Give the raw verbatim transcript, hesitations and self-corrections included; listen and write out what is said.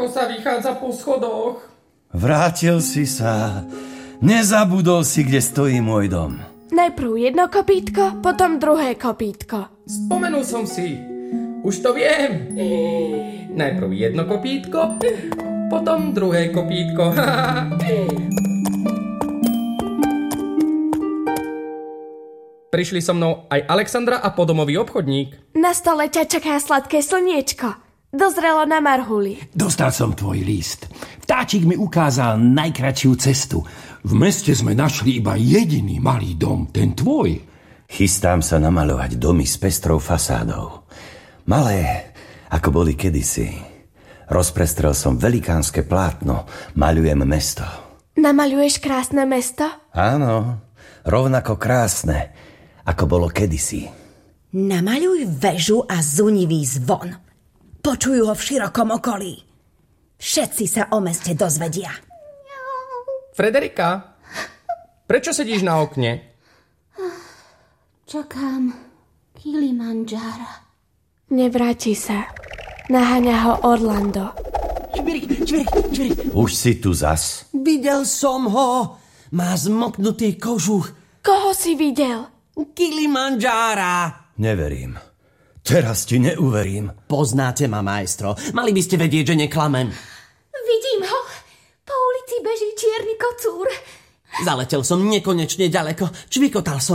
ako sa vychádza po schodoch. Vrátil si sa. Nezabudol si, kde stojí môj dom. Najprv jedno kopítko, potom druhé kopítko. Spomenul som si. Už to viem. Najprv jedno kopítko, potom druhé kopítko. Prišli so mnou aj Alexandra a podomový obchodník. Na stole ťa čaká sladké slniečko. Dozrelo na marhuli. Dostal som tvoj list. Vtáčik mi ukázal najkratšiu cestu. V meste sme našli iba jediný malý dom, ten tvoj. Chystám sa namaľovať domy s pestrou fasádou. Malé, ako boli kedysi. Rozprestrel som velikánske plátno. Maľujem mesto. Namaľuješ krásne mesto? Áno, rovnako krásne, ako bolo kedysi. Namaľuj väžu a zunivý zvon. Počujú ho v širokom okolí. Všetci sa o meste dozvedia. Frederika, prečo sedíš na okne? Čakám Kilimanjara. Nevráti sa. Naháňa ho Orlando. Čvirik, čvirik, čvirik. Už si tu zas? Videl som ho. Má zmoknutý kožuch. Koho si videl? Kilimanjara. Neverím. Teraz ti neuverím. Poznáte ma, maestro. Mali by ste vedieť, že neklamem. Vidím ho. Po ulici beží čierny kocúr. Zaletel som nekonečne ďaleko. Čvikotal som.